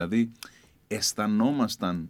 Δηλαδή, αισθανόμασταν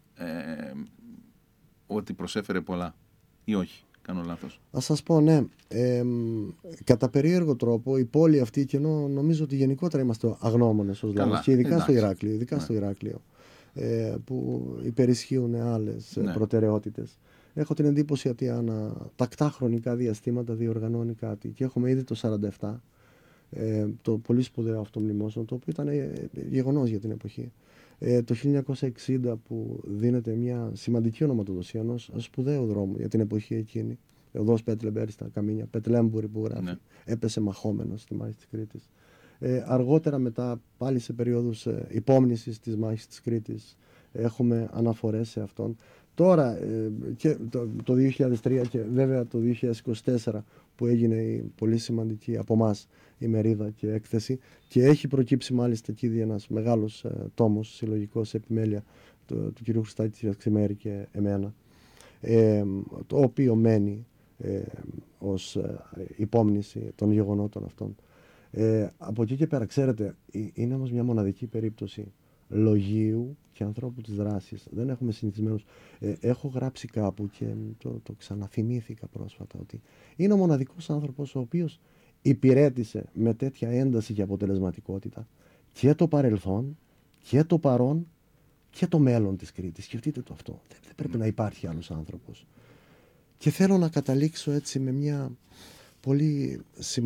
ότι προσέφερε πολλά ή όχι? Κάνω λάθος? Να σας πω, ναι. Κατά περίεργο τρόπο η πόλη αυτή, και ενώ νομίζω ότι γενικότερα είμαστε αγνώμονες ως λαός, και ειδικά στο Ηράκλειο, στο Ηράκλειο, που υπερισχύουν άλλες προτεραιότητες. Έχω την εντύπωση ότι ανά τακτά χρονικά διαστήματα διοργανώνει κάτι, και έχουμε ήδη το 47, το πολύ σπουδαίο αυτό μνημόσυνο, το οποίο ήταν γεγονός για την εποχή. Το 1960 που δίνεται μια σημαντική ονοματοδοσία ενός σπουδαίου δρόμου για την εποχή εκείνη. Οδός Πέτλεμπερ στα Καμίνια, Πετλέμπουρη που γράφει, έπεσε μαχόμενος στη μάχη της Κρήτης. Αργότερα, μετά, πάλι σε περίοδους υπόμνησης της μάχης της Κρήτης, έχουμε αναφορές σε αυτόν. Τώρα, και το 2003 και βέβαια το 2024, που έγινε η πολύ σημαντική από εμάς ημερίδα και έκθεση, και έχει προκύψει μάλιστα εκεί ένας μεγάλος τόμος συλλογικός επιμέλεια του κ. Χριστάκη Ξημέρη και εμένα, το οποίο μένει ως υπόμνηση των γεγονότων αυτών. Από εκεί και πέρα, ξέρετε, είναι όμως μια μοναδική περίπτωση λογίου και ανθρώπου της δράσης. Δεν έχουμε συνηθισμένους. Έχω γράψει κάπου και το ξαναθυμήθηκα πρόσφατα, ότι είναι ο μοναδικός άνθρωπος ο οποίος υπηρέτησε με τέτοια ένταση και αποτελεσματικότητα και το παρελθόν και το παρόν και το μέλλον της Κρήτης. Σκεφτείτε το αυτό. Δεν πρέπει να υπάρχει άλλος άνθρωπος. Και θέλω να καταλήξω έτσι με μια πολύ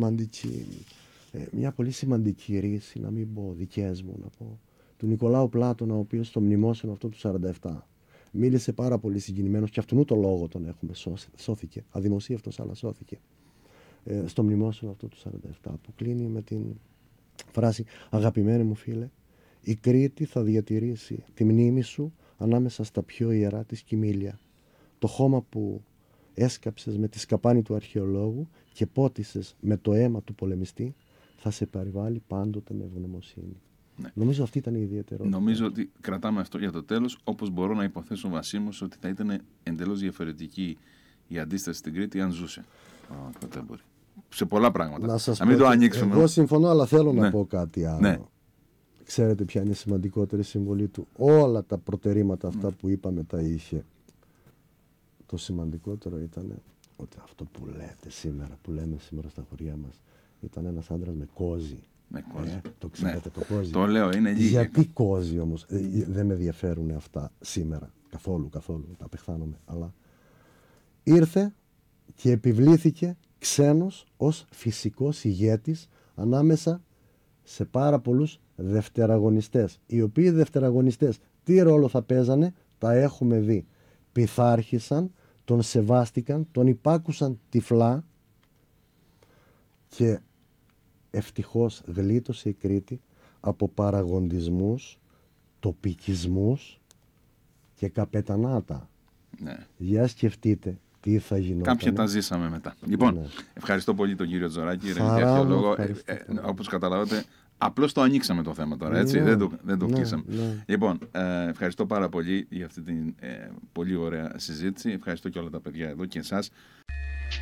σημαντική ρίση, να μην πω δικές μου, να πω του Νικολάου Πλάτωνα, ο οποίος στο μνημόσυνο αυτό του 47 μίλησε πάρα πολύ συγκινημένος, και αυτού το λόγο τον έχουμε, σώθηκε, αδημοσίευτος αλλά σώθηκε, στο μνημόσυνο αυτό του 47, που κλείνει με την φράση «Αγαπημένοι μου φίλε, η Κρήτη θα διατηρήσει τη μνήμη σου ανάμεσα στα πιο ιερά της κοιμήλια. Το χώμα που έσκαψες με τη σκαπάνη του αρχαιολόγου και πότισες με το αίμα του πολεμιστή θα σε περιβάλλει πάντοτε με ευγνωμοσύνη». Ναι. Νομίζω αυτή ήταν η ιδιαιτερότητα. Νομίζω ότι κρατάμε αυτό για το τέλος, όπως μπορώ να υποθέσω, Βασίμος, ότι θα ήταν εντελώς διαφορετική η αντίσταση στην Κρήτη αν ζούσε ο Πετλέμπουρη. Σε πολλά πράγματα. Να μην το ανοίξουμε. Εγώ συμφωνώ, αλλά θέλω να πω κάτι άλλο. Ναι. Ξέρετε ποια είναι η σημαντικότερη συμβολή του? Όλα τα προτερήματα αυτά που είπαμε τα είχε. Το σημαντικότερο ήταν ότι αυτό που λέτε σήμερα, που λέμε σήμερα στα χωριά μας, ήταν ένας άντρας με κόζι. Το ξέρετε, το κόζι. Το λέω, είναι λίγοι. Γιατί κόζι όμως? Δεν με ενδιαφέρουν αυτά σήμερα. Καθόλου, τα απεχθάνομαι. Αλλά ήρθε και επιβλήθηκε ξένος ως φυσικός ηγέτης ανάμεσα σε πάρα πολλούς δευτεραγωνιστές. Οι οποίοι δευτεραγωνιστές τι ρόλο θα παίζανε? Τα έχουμε δει. Πειθάρχησαν, τον σεβάστηκαν, τον υπάκουσαν τυφλά, και ευτυχώς γλίτωσε η Κρήτη από παραγοντισμούς, τοπικισμούς και καπετανάτα. Ναι. Για σκεφτείτε τι θα γινόταν. Κάποια τα ζήσαμε μετά. Λοιπόν, ευχαριστώ πολύ τον κύριο Τζοράκη, αρχαιολόγο. Όπως καταλάβατε, απλώς το ανοίξαμε το θέμα τώρα, έτσι, δεν το κλείσαμε. Λοιπόν, ευχαριστώ πάρα πολύ για αυτή την πολύ ωραία συζήτηση. Ευχαριστώ και όλα τα παιδιά εδώ και εσάς.